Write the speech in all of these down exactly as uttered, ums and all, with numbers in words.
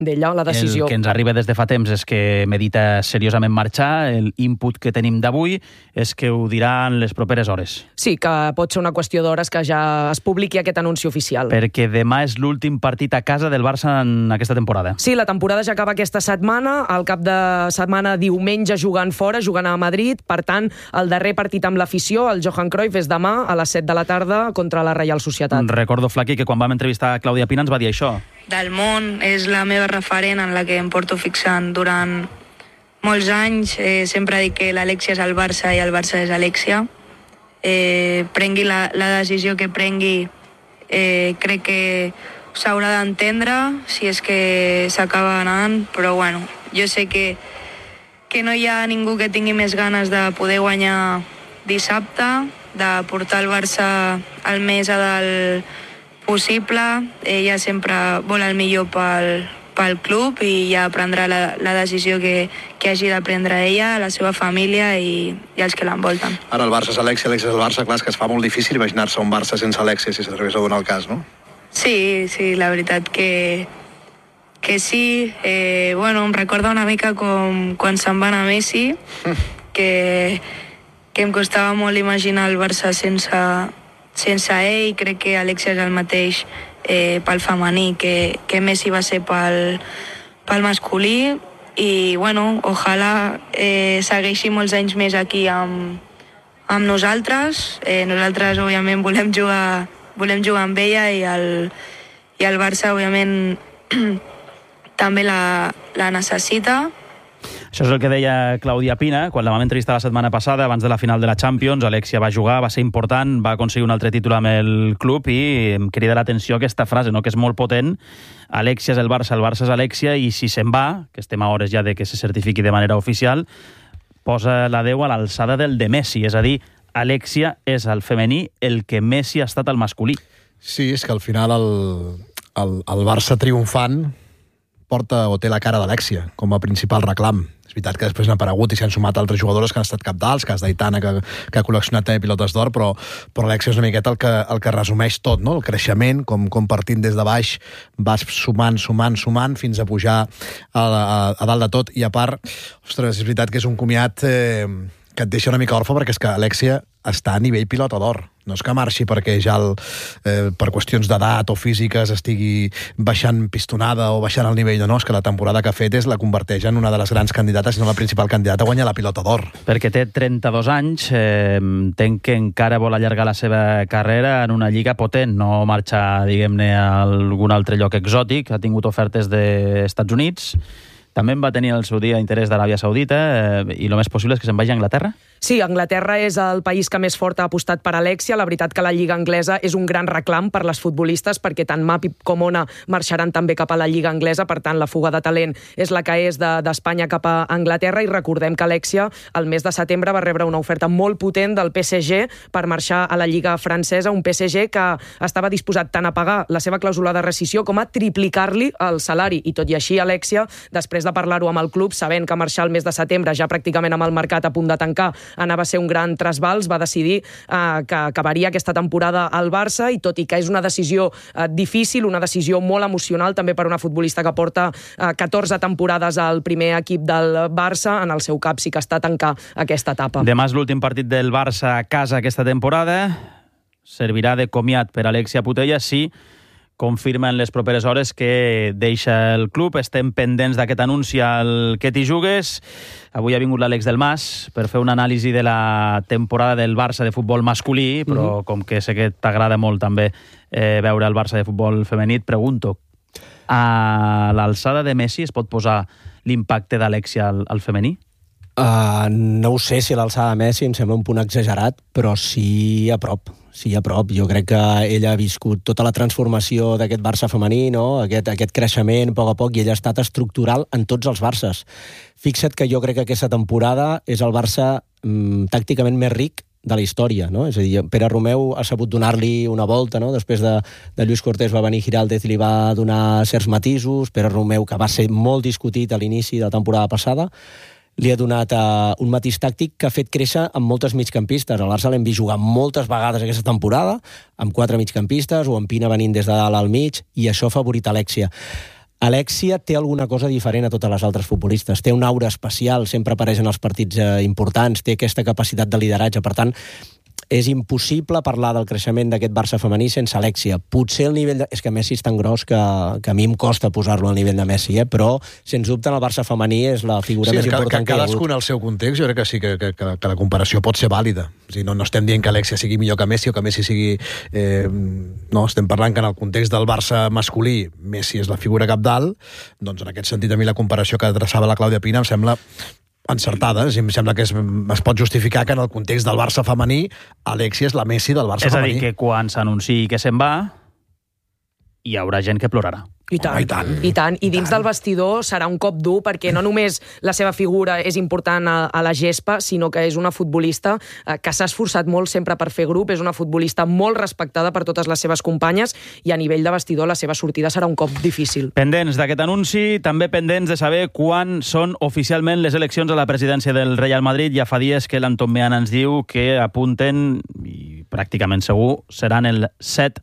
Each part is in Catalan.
d'ella, la decisió. El que ens arriba des de fa temps és que medita seriosament marxar. El input que tenim d'avui és que ho diran les properes hores. Sí, que pot ser una qüestió d'hores que ja es publiqui aquest anunci oficial. Perquè demà és l'últim partit a casa del Barça en aquesta temporada. Sí, la temporada ja acaba aquesta setmana, al cap de setmana diumenge jugant fora, jugant a Madrid, per tant, el darrer partit amb l'afició, el Johan Cruyff, és demà a les set de la tarda contra la Reial Societat. Recordo, Flaqui, que quan vam entrevistar a Clàudia Pina ens va dir això. Del món, és la meva referent en la que em porto fixant durant molts anys. Eh, sempre dic que l'Alexia és el Barça i el Barça és Alexia. Eh, prengui la, la decisió que prengui, eh, crec que s'haurà d'entendre si és que s'acaba anant, però bueno, jo sé que, que no hi ha ningú que tingui més ganes de poder guanyar dissabte, de portar el Barça el més a dalt possible. Ella sempre vol el millor pel, pel club i ja prendrà la, la decisió que, que hagi de prendre ella, la seva família i, i els que l'envolten. Ara el Barça és Alexia, Alexia és el Barça, clar, és que es fa molt difícil imaginar-se un Barça sense Alexia, si s'atrevés a donar el cas, no? Sí, sí, la veritat que, que sí. Eh, bueno, em recorda una mica com quan se'n va anar Messi, que, que em costava molt imaginar el Barça sense, sense ell. Crec que Alexia és el mateix eh, pel femení que, que Messi va ser pel, pel masculí. I, bueno, ojalà eh, segueixi molts anys més aquí amb, amb nosaltres. Eh, nosaltres, òbviament, volem jugar, volem jugar amb ella i el, i el Barça, òbviament, també la, la necessita. Això és el que deia Clàudia Pina quan la vam entrevistar la setmana passada, abans de la final de la Champions. Alexia va jugar, va ser important, va aconseguir un altre títol amb el club i em crida l'atenció aquesta frase, no?, que és molt potent. Alexia és el Barça, el Barça és Alexia, i si se'n va, que estem a hores ja de que se certifiqui de manera oficial, posa la Déu a l'alçada del de Messi, és a dir, Alexia és el femení el que Messi ha estat el masculí. Sí, és que al final el, el, el Barça triomfant porta o té la cara d'Alexia com a principal reclam. És veritat que després n'ha aparegut i s'han sumat altres jugadores que han estat capdals, cas d'Aitana, que, que ha col·leccionat també pilotes d'or, però, però Alexia és una miqueta el que, el que resumeix tot, no? El creixement, com, com partint des de baix vas sumant, sumant, sumant, fins a pujar a, a, a dalt de tot. I a part, ostres, és veritat que és un comiat eh, que et deixa una mica orfe, perquè és que Alexia està a nivell pilota d'or. No és que marxi perquè ja el, eh, per qüestions d'edat o físiques estigui baixant pistonada o baixant el nivell, no, és que la temporada que ha fet és la converteix en una de les grans candidates, si no la principal candidata a guanyar la pilota d'or. Perquè té trenta-dos anys, eh, entenc que encara vol allargar la seva carrera en una lliga potent, no marxar, diguem-ne, a algun altre lloc exòtic. Ha tingut ofertes dels Estats Units, també en va tenir al seu dia interès d'Aràbia Saudita, eh, i el més possible és que se'n vagi a Anglaterra? Sí, Anglaterra és el país que més fort ha apostat per Alexia. La veritat que la Lliga Anglesa és un gran reclam per les futbolistes, perquè tant Mapi com Ona marxaran també cap a la Lliga Anglesa, per tant la fuga de talent és la que és d'Espanya de, cap a Anglaterra, i recordem que Alexia el mes de setembre va rebre una oferta molt potent del P S G per marxar a la Lliga francesa, un P S G que estava disposat tant a pagar la seva clàusula de rescissió com a triplicar-li el salari, i tot i així Alexia, després de parlar-ho amb el club, sabent que marxar el mes de setembre, ja pràcticament amb el mercat a punt de tancar, anava a ser un gran trasbals, va decidir eh, que acabaria aquesta temporada al Barça, i tot i que és una decisió eh, difícil, una decisió molt emocional també per una futbolista que porta eh, catorze temporades al primer equip del Barça, en el seu cap sí que està a tancar aquesta etapa. Demà és l'últim partit del Barça a casa aquesta temporada. Servirà de comiat per Alexia Putellas, sí, confirma en les properes hores que deixa el club. Estem pendents d'aquest anunci al Que t'hi jugues. Avui ha vingut l'Àlex del Mas per fer una anàlisi de la temporada del Barça de futbol masculí, però mm-hmm. com que sé que t'agrada molt també eh, veure el Barça de futbol femení, et pregunto, a l'alçada de Messi es pot posar l'impacte d'Alexia al, al femení? Uh, no ho sé si l'alçada de Messi em sembla un punt exagerat, però sí a prop. Sí, a prop. Jo crec que ella ha viscut tota la transformació d'aquest Barça femení, no? aquest, aquest creixement a poc a poc, i ella ha estat estructural en tots els Barças. Fixa't que jo crec que aquesta temporada és el Barça mm, tàcticament més ric de la història, no? És a dir, Pere Romeu ha sabut donar-li una volta, no? Després de, de Lluís Cortés va venir Giraldez i li va donar certs matisos. Pere Romeu, que va ser molt discutit a l'inici de la temporada passada, li ha donat uh, un matís tàctic que ha fet créixer amb moltes migcampistes. El Barça l'hem vist jugar moltes vegades aquesta temporada, amb quatre migcampistes, o amb Pina venint des de dalt al mig, i això ha favorit Alexia. Alexia té alguna cosa diferent a totes les altres futbolistes. Té una aura especial, sempre apareix en els partits eh, importants, té aquesta capacitat de lideratge. Per tant, és impossible parlar del creixement d'aquest Barça femení sense Alexia. Potser el nivell de... És que Messi és tan gros que, que a mi em costa posar-lo al nivell de Messi, eh? Però, sens dubte, en el Barça femení és la figura sí, més que, important que, que que hi ha hagut. cadascun al seu context, jo crec que sí que, que, que, que la comparació pot ser vàlida. O sigui, no, no estem dient que Alexia sigui millor que Messi o que Messi sigui... Eh, no, estem parlant que en el context del Barça masculí Messi és la figura capdalt, doncs en aquest sentit a mi la comparació que adreçava la Clàudia Pina em sembla encertada. Em sembla que es, es pot justificar que en el context del Barça femení Alexia és la Messi del Barça femení. És a dir, que quan s'anunciï que se'n va hi haurà gent que plorarà. I tant, oh, i tant, i tant. I dins tant. del vestidor serà un cop dur, perquè no només la seva figura és important a, a la gespa, sinó que és una futbolista eh, que s'ha esforçat molt sempre per fer grup, és una futbolista molt respectada per totes les seves companyes, i a nivell de vestidor la seva sortida serà un cop difícil. Pendents d'aquest anunci, també pendents de saber quan són oficialment les eleccions a la presidència del Real Madrid. Ja fa dies que l'Anton Meana ens diu que apunten, i pràcticament segur, seran el set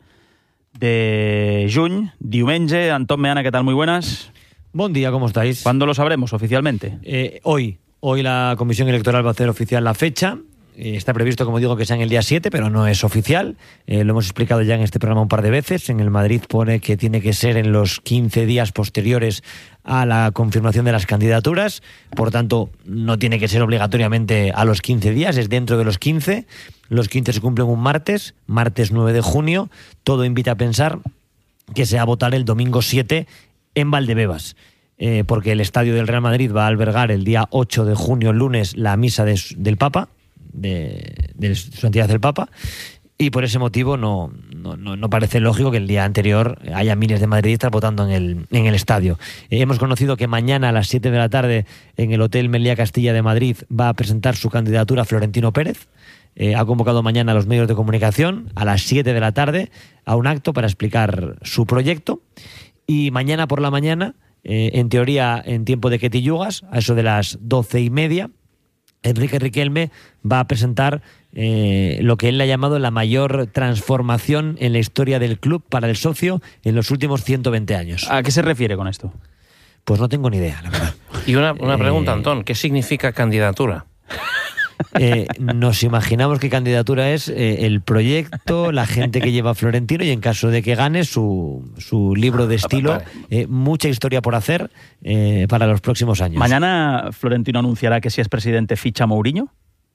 de juny, diumenge. Antón Meana, ¿qué tal? Muy buenas. Buen día, ¿cómo estáis? ¿Cuándo lo sabremos oficialmente? Eh, hoy. Hoy la Comisión Electoral va a hacer oficial la fecha. Eh, está previsto, como digo, que sea en el día siete, pero no es oficial. Eh, lo hemos explicado ya en este programa un par de veces. En el Madrid pone que tiene que ser en los quince días posteriores a la confirmación de las candidaturas. Por tanto, no tiene que ser obligatoriamente a los quince días, es dentro de los quince. Los quince se cumplen un martes, martes nueve de junio. Todo invita a pensar que se va a votar el domingo siete en Valdebebas. Eh, porque el estadio del Real Madrid va a albergar el día ocho de junio, el lunes, la misa de, del Papa, de, de su santidad del Papa, y por ese motivo no, no, no parece lógico que el día anterior haya miles de madridistas votando en el, en el estadio. Eh, hemos conocido que mañana a las siete de la tarde en el Hotel Meliá Castilla de Madrid va a presentar su candidatura Florentino Pérez. Eh, ha convocado mañana a los medios de comunicación a las siete de la tarde a un acto para explicar su proyecto, y mañana por la mañana, eh, en teoría en tiempo de Quetillugas, a eso de las doce y media, Enrique Riquelme va a presentar eh, lo que él le ha llamado la mayor transformación en la historia del club para el socio en los últimos ciento veinte años. ¿A qué se refiere con esto? Pues no tengo ni idea, la verdad. Y una, una pregunta, eh, Antón, ¿qué significa candidatura? Eh, nos imaginamos que candidatura es eh, el proyecto, la gente que lleva a Florentino, y en caso de que gane su, su libro de estilo, eh, mucha historia por hacer eh, para los próximos años. ¿Mañana Florentino anunciará que si es presidente ficha a Mourinho?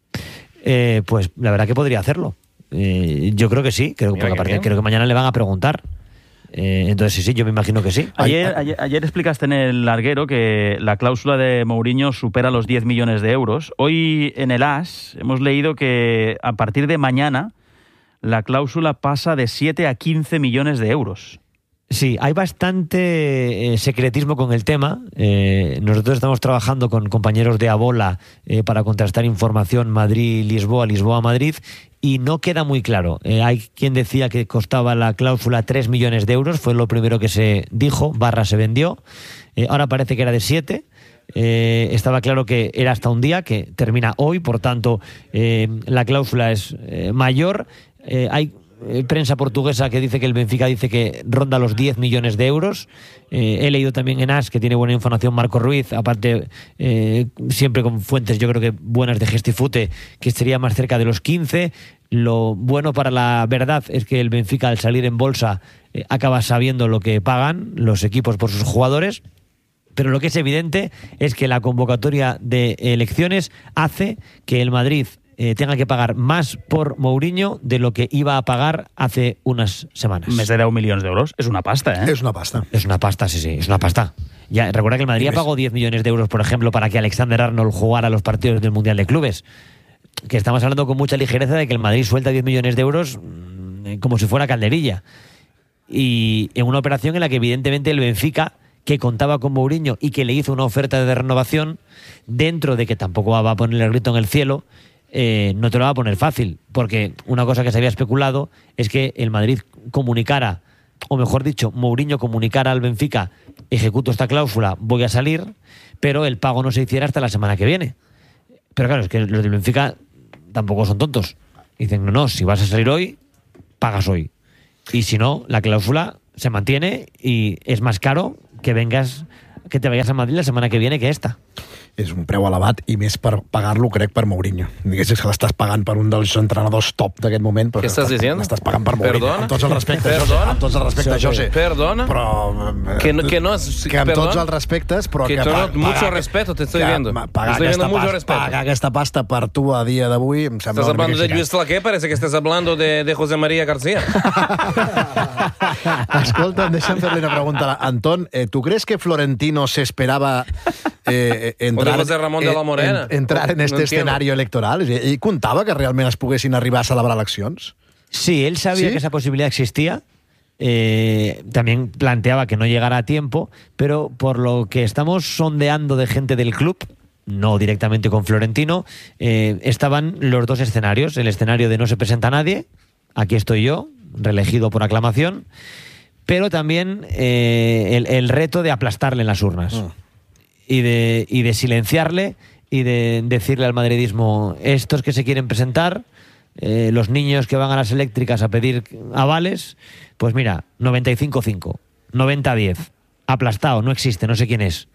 Eh, pues la verdad que podría hacerlo. Eh, yo creo que sí, creo, porque aparte, creo que mañana le van a preguntar. Eh, entonces sí, sí, yo me imagino que sí. Ayer, ayer, ayer explicaste en el larguero que la cláusula de Mourinho supera los diez millones de euros. Hoy en el AS hemos leído que a partir de mañana la cláusula pasa de siete a quince millones de euros. Sí, hay bastante eh, secretismo con el tema. Eh, nosotros estamos trabajando con compañeros de Abola eh, para contrastar información Madrid-Lisboa, Lisboa-Madrid, y no queda muy claro. Eh, hay quien decía que costaba la cláusula tres millones de euros, fue lo primero que se dijo, barra se vendió. Eh, ahora parece que era de siete. Eh, estaba claro que era hasta un día, que termina hoy, por tanto eh, la cláusula es eh, mayor. Eh, hay prensa portuguesa que dice que el Benfica dice que ronda los diez millones de euros. Eh, he leído también en AS, que tiene buena información Marco Ruiz, aparte eh, siempre con fuentes yo creo que buenas de Gestifute, que sería más cerca de los quince. Lo bueno para la verdad es que el Benfica, al salir en bolsa, eh, acaba sabiendo lo que pagan los equipos por sus jugadores. Pero lo que es evidente es que la convocatoria de elecciones hace que el Madrid Eh, tenga que pagar más por Mourinho de lo que iba a pagar hace unas semanas. Més de deu milions d'euros. És una pasta, ¿eh? Es una pasta. Es una pasta, sí, sí, es una pasta. Ya, recuerda que el Madrid pagó diez millones de euros, por ejemplo, para que Alexander Arnold jugara los partidos del Mundial de Clubes. Que estamos hablando con mucha ligereza de que el Madrid suelta diez millones de euros mmm, como si fuera calderilla. Y en una operación en la que evidentemente el Benfica, que contaba con Mourinho y que le hizo una oferta de renovación, dentro de que tampoco va a ponerle el grito en el cielo, Eh, no te lo va a poner fácil, porque una cosa que se había especulado es que el Madrid comunicara, o mejor dicho, Mourinho comunicara al Benfica: ejecuto esta cláusula, voy a salir, pero el pago no se hiciera hasta la semana que viene. Pero claro, es que los del Benfica tampoco son tontos. Dicen, no, no, si vas a salir hoy, pagas hoy. Y si no, la cláusula se mantiene y es más caro que vengas, que te vayas a Madrid la setmana que viene que esta. És un preu elevat i més per pagar-lo, crec, per Mourinho. Diguéssim que l'estàs pagant per un dels entrenadors top d'aquest moment, però Què estàs dient? l'estàs pagant per Mourinho. Perdona? Amb tots els respectes, José. Perdona? Amb tots els respectes, José. Perdona? Però... Que no, que no es, que amb perdón? tots els respectes, però que, que... que pa- no, mucho pagar- respeto te estoy que viendo. Pagar, Estoy aquesta viendo mucho pasta, respeto. pagar aquesta pasta per tu a dia d'avui em sembla ¿Estás una hablando mica de Luis Flaqué? Parece que estás hablando de, de José María García. Escolta'm, deixa'm fer-li una pregunta. Anton, eh, ¿tú crees que Florentino se esperaba eh, entrar, O de José Ramón de la Morena. en, entrar en No este entiendo. escenario electoral? És a dir, ell comptava que realment es poguessin arribar a celebrar eleccions? Sí, él sabía ¿Sí? que esa posibilidad existía. Eh, también planteaba que no llegara a tiempo, pero por lo que estamos sondeando de gente del club, no directamente con Florentino, eh, estaban los dos escenarios. El escenario de no se presenta nadie, aquí estoy yo, reelegido por aclamación, pero también eh, el, el reto de aplastarle en las urnas. Mm. Y de, y de silenciarle y de decirle al madridismo, estos que se quieren presentar, eh, los niños que van a las eléctricas a pedir avales, pues mira, noventa y cinco cinco, noventa diez, aplastado, no existe, no sé quién es.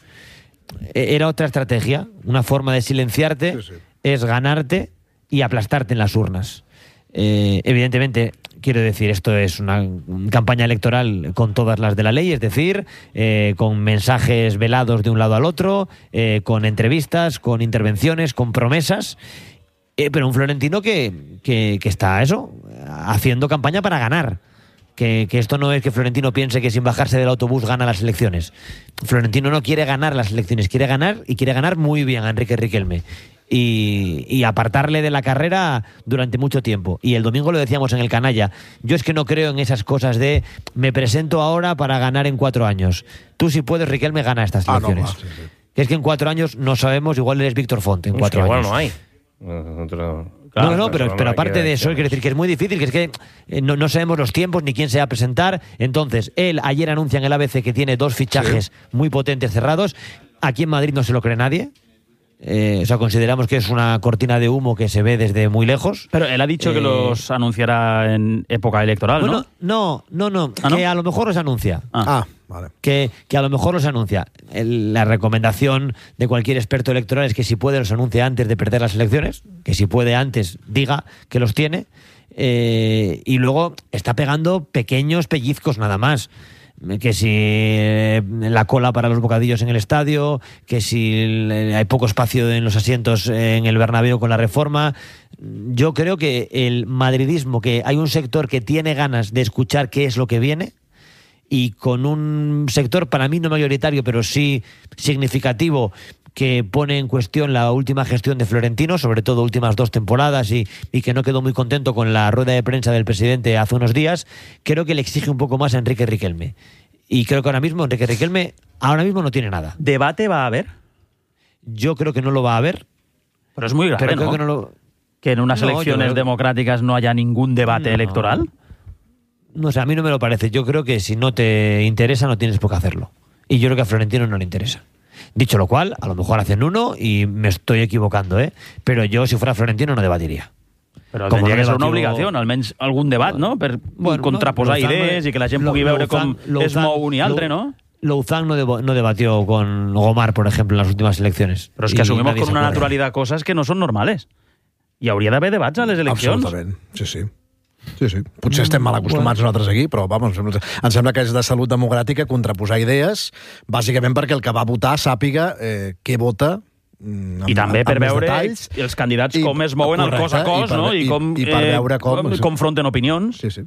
E- Era otra estrategia, una forma de silenciarte, Sí, sí. es ganarte y aplastarte en las urnas. Eh, evidentemente, quiero decir, esto es una campaña electoral con todas las de la ley, es decir, eh, con mensajes velados de un lado al otro, eh, con entrevistas, con intervenciones, con promesas, eh, pero un Florentino que, que, que está, eso, haciendo campaña para ganar. Que, que esto no es que Florentino piense que sin bajarse del autobús gana las elecciones. Florentino no quiere ganar las elecciones, quiere ganar y quiere ganar muy bien a Enrique Riquelme. Y, y apartarle de la carrera durante mucho tiempo. Y el domingo lo decíamos en el Canalla. Yo es que no creo en esas cosas de me presento ahora para ganar en cuatro años. Tú si puedes, Riquelme, gana estas Ah, no, elecciones. va, sí, sí. Que es que en cuatro años no sabemos, igual eres Víctor Font en Es cuatro que igual años. no hay. Otro- no, no, pero, eso pero hay aparte que de eso, quiero decir que es muy difícil, que es que eh, no, no sabemos los tiempos ni quién se va a presentar. Entonces, él ayer anuncia en el A B C que tiene dos fichajes muy potentes cerrados. Aquí en Madrid no se lo cree nadie. Eh, o sea, consideramos que es una cortina de humo que se ve desde muy lejos. Pero él ha dicho que Eh, los anunciará en época electoral, Bueno, ¿no? no, no, no, ¿Ah, no? que a lo mejor los anuncia. Ah. Ah, vale. Que, que a lo mejor los anuncia. El- la recomendación de cualquier experto electoral es que si puede los anuncie antes de perder las elecciones, que si puede antes diga que los tiene, eh, y luego está pegando pequeños pellizcos nada más. Que si eh, la cola para los bocadillos en el estadio, que si el- hay poco espacio en los asientos en el Bernabéu con la reforma. Yo creo que el madridismo, que hay un sector que tiene ganas de escuchar qué es lo que viene, y con un sector para mí no mayoritario, pero sí significativo, que pone en cuestión la última gestión de Florentino, sobre todo últimas dos temporadas, y, y que no quedó muy contento con la rueda de prensa del presidente hace unos días, creo que le exige un poco más a Enrique Riquelme. Y creo que ahora mismo Enrique Riquelme ahora mismo no tiene nada. ¿Debate va a haber? Yo creo que no lo va a haber, Pero es muy grave, pero creo ¿no? que no lo... Que en unas No, yo elecciones creo que- democráticas no haya ningún debate No. electoral. No sé, a mí no me lo parece. Yo creo que si no te interesa no tienes por qué hacerlo. Y yo creo que a Florentino no le interesa. Dicho lo cual, a lo mejor hacen uno y me estoy equivocando, ¿eh? Pero yo, si fuera Florentino, no debatiría. Però Com tendria no que ser una debatió- obligació, almenys algun debat, no? Per Bueno, contraposar Lozano- idees i que la gent Lo- pugui veure com Lozano- es mou un i altre, Lo- no? Louzán no, debo- no debatió con Gomar, por ejemplo, en las últimas elecciones. Però és Y que assumimos nadie con se una acuerda. naturalidad coses que no són normales. Hi hauria d'haver debats a les eleccions. Absolutament, sí, sí. Sí, sí. Potser estem mal acostumats nosaltres aquí, però vamos, em sembla que és de salut democràtica contraposar idees, bàsicament perquè el que va votar sàpiga eh, què vota, mm, amb, I també per amb més veure detalls. els candidats I- com es mouen al cos a correcte, cos, i per- no? I, i- com, i per eh, veure com- com confronten opinions. Sí, sí.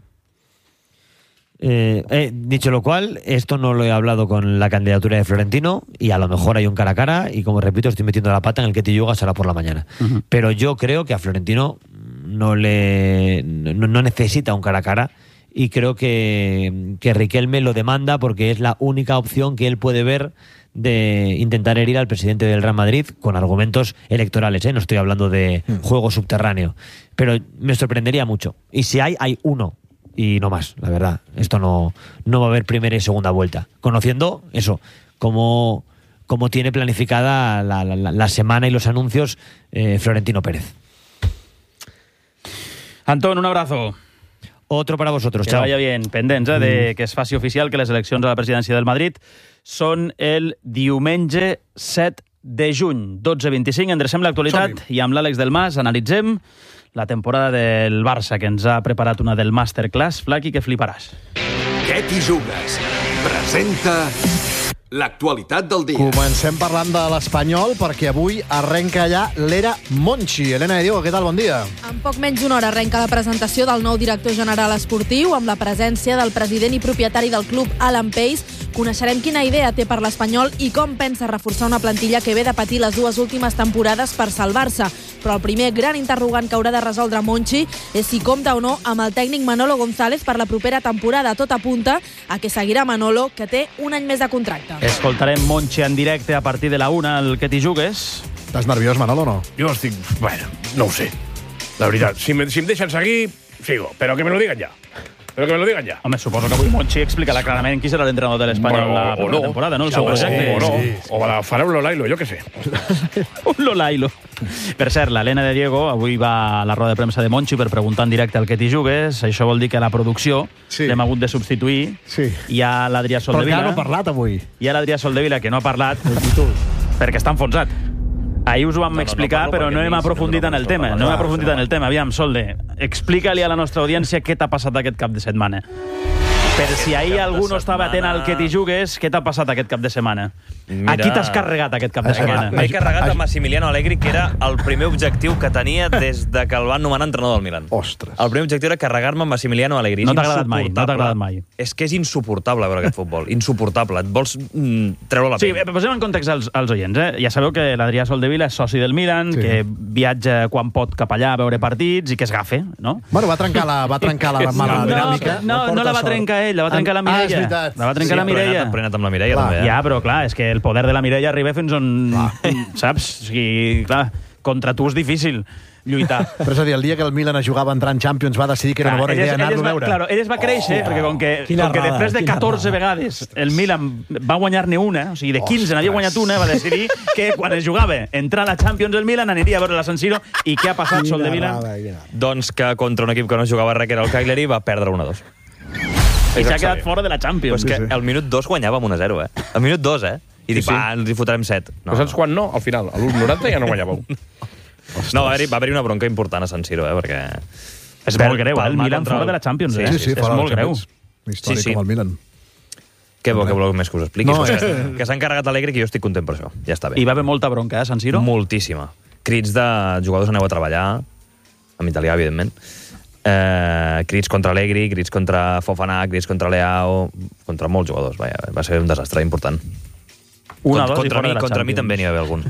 Eh, eh, dicho lo cual, esto no lo he hablado con la candidatura de Florentino y a lo mejor hay un cara a cara y, como repito, estoy metiendo la pata en el que Tiyuga será por la mañana. Uh-huh. Pero yo creo que a Florentino no le no, no necesita un cara a cara y creo que, que Riquelme lo demanda porque es la única opción que él puede ver de intentar herir al presidente del Real Madrid con argumentos electorales, ¿eh? No estoy hablando de juego subterráneo, pero me sorprendería mucho. Y si hay, hay uno y no más, la verdad. Esto no, no va a haber primera y segunda vuelta. Conociendo eso, cómo, cómo tiene planificada la, la, la semana y los anuncios eh, Florentino Pérez. Antón, un abrazo. Otro para vosotros. Que Chao. vaya bien. Pendents, eh, de que es faci oficial que les eleccions a la presidència del Madrid són el diumenge set de juny, dotze vint-i-cinc. Endrecem l'actualitat i amb l'Àlex del Mas analitzem la temporada del Barça, que ens ha preparat una del Masterclass. Flaqui, que fliparàs. Què t'hi jugues? Presenta l'actualitat del dia. Comencem parlant de l'Espanyol, perquè avui arrenca allà l'era Monchi. Elena de Diego, què tal? Bon dia. En poc menys d'una hora arrenca la presentació del nou director general esportiu amb la presència del president i propietari del club, Alan Pace. Coneixerem quina idea té per l'Espanyol i com pensa reforçar una plantilla que ve de patir les dues últimes temporades per salvar-se. Però el primer gran interrogant que haurà de resoldre Monchi és si compta o no amb el tècnic Manolo González per la propera temporada. Tot apunta a que seguirà Manolo, que té un any més de contracte. Escoltarem Monchi en directe a partir de la una, el que t'hi jugues. Estàs nerviós, Manolo, o no? Jo estic... Bueno, no ho sé. La veritat, si, me, si em deixen seguir, sigo. Però que me lo digan ya. Pero que me lo digan ya. Home, suposo que avui Monchi explicarà clarament qui serà l'entrenador de l'Espanyol Bueno, la o propera no. temporada, no? El Ja seu ho sé, projecte. o no. Sí, sí. O la farà un Lolailo, jo què sé. Un Lolailo. Per cert, l'Helena de Diego avui va a la roda de premsa de Monchi per preguntar en directe el que t'hi jugues. Això vol dir que a la producció Sí. l'hem hagut de substituir. Sí. Hi ha l'Adrià Però Soldevila. encara no ha parlat avui. Hi ha l'Adrià Soldevila, que no ha parlat perquè està enfonsat. Ahir us ho vam No, no, no explicar, parlo però perquè no hem ni- aprofundit no, en el no, tema. no, No hem no, aprofundit no. en el tema. Aviam, Solde, explica-li a la nostra audiència què t'ha passat aquest cap de setmana. Per si ahir cap de algú no estava atent al que t'hi jugues, què t'ha passat aquest cap de setmana? Mira. A qui t'has carregat aquest cap de setmana? M'he carregat a Massimiliano Allegri, que era el primer objectiu que tenia des de que el van nomenar entrenador del Milan. Ostres. El primer objectiu era carregar-me amb Massimiliano Allegri. No És t'ha agradat mai, no t'ha insuportable. agradat mai. És que és insuportable veure aquest futbol. Insuportable. Et vols mm, treure la Sí, pell. posem en context als, als oients. Eh? Ja sabeu que l'Adrià Soldevila és soci del Milan, Sí. que viatja quan pot cap allà a veure partits i que es gafe, no? Bueno, va trencar la, va trencar la mala dinàmica. No, no, no la va trencar ell, la va trencar la Ah, Mireia. és veritat. La va trencar Sí, la però he anat Mireia. emprenat amb la Mireia, Clar. també. Eh? Ja, però clar, és que el poder de la Mireia arriba fins on... Saps? O sigui, clar, contra tu és difícil lluitar. Però és a dir, el dia que el Milan jugava a entrar en Champions va decidir que era una bona ell es- idea ell es anar-lo a va- veure. Claro, ell es va créixer, perquè com que, Quina com que errada, després de quina catorze errada. vegades el Milan va guanyar-ne una, o sigui, de quinze n'havia guanyat una, va decidir que quan es jugava entrar a la Champions el Milan aniria a veure la San Siro. I què ha passat, Soldevila? Doncs que contra un equip que no jugava res, que era el Cagliari, va perdre un a dos. I s'ha quedat fora de la Però Champions. és que al minut dos guanyàvem un a zero, eh? Al minut dos, eh? I dic, Sí, sí. va, ens hi fotrem set. No, Però saps quan no? Al final, a l'u noranta ja no guanyàveu. No, va haver-hi va haver una bronca important a San Siro, eh? Perquè... És molt greu, eh? El Palmar Milan contra fora el- de la Champions, Sí, eh? Sí, sí, és fora molt de la greu. Champions. Històric Sí, sí. com el Milan. Què bo, què voleu més que us expliqui? No, No, eh. que que s'ha encarregat Allegri, que jo estic content per això. Ja està bé. Hi va haver molta bronca, eh, a San Siro? Moltíssima. Crits de jugadors aneu a treballar, en italià, evidentment. Eh, crits contra Allegri, crits contra Fofana, crits contra Leao, contra molts jugadors. Vaja, va ser un desastre important. Una, Cont- dos i contra fora mi, de la contra mi Champions. també n'hi va haver algun.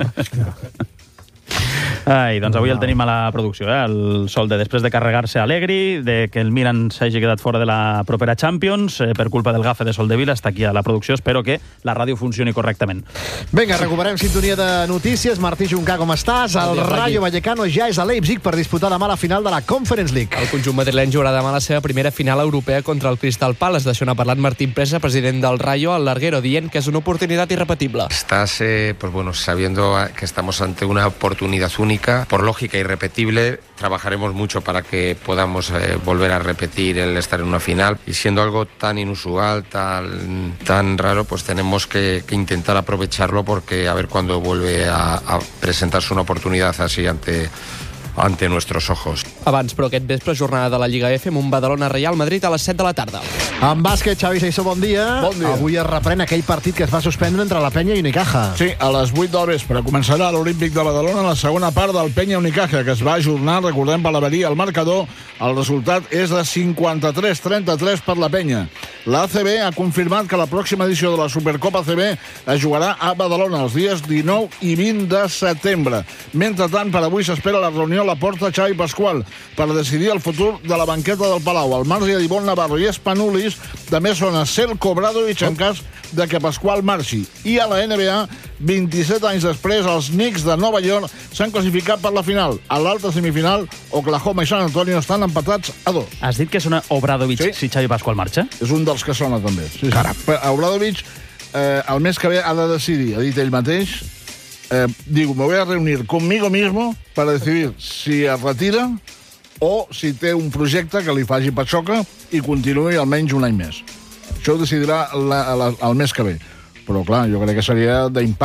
Ai, doncs avui el tenim a la producció, eh? El Solde, després de carregar-se Allegri, de que el Milan s'hagi quedat fora de la propera Champions, eh, per culpa del gafe de Soldevila, està aquí a la producció. Espero que la ràdio funcioni correctament. Vinga, recuperem sintonia de notícies. Martí Juncà, com estàs? El Rayo Vallecano ja és a Leipzig per disputar demà la final de la Conference League. El conjunt madrileny jugarà demà la seva primera final europea contra el Crystal Palace. D'això n'ha parlat Martín Presa, president del Rayo, al Larguero, dient que és una oportunitat irrepetible. Estás, eh, pues bueno, sabiendo que estamos ante una oportunidad única, por lógica irrepetible, trabajaremos mucho para que podamos eh, volver a repetir el estar en una final, y siendo algo tan inusual, tan, tan raro, pues tenemos que, que intentar aprovecharlo, porque a ver cuándo vuelve a, a presentarse una oportunidad así ante ante nuestros ojos. Abans, però aquest vespre, jornada de la Lliga F amb un Badalona-Real Madrid a les set de la tarda. En bàsquet, Xavi Saissó, bon dia. Bon dia. Avui es reprèn aquell partit que es va suspendre entre la Penya i Unicaja. Sí, a les vuit del vespre començarà l'Olímpic de Badalona la segona part del Penya Unicaja, que es va ajornar, recordem, per l'avaria al marcador. El resultat és de cinquanta-tres trenta-tres per la Penya. La A C B ha confirmat que la pròxima edició de la Supercopa A C B es jugarà a Badalona els dies dinou i vint de setembre. Mentrestant, per avui s'espera la reunió a la porta Xavi Pasqual per decidir el futur de la banqueta del Palau. El marge de Ivonne Navarro i Spanulis també són a Selko Obradovic en cas de que Pasqual marxi. I a la N B A, vint-i-set anys després, els Knicks de Nova York s'han classificat per la final. A l'altra semifinal, Oklahoma i San Antonio estan empatats a dos. Has dit que sona Obradovic sí. si Xavi Pasqual marxa? És un dels que sona també. Sí, Caram. Sí. Obradovic, eh, el mes que ve ha de decidir, ha dit ell mateix, eh, digo, me voy a reunir conmigo mismo para decidir si es retira o si té un projecte que li faci patxoca i continuï almenys un any més. Això ho decidirà la, la, el mes que ve. Però, clar, jo crec que seria d'impacte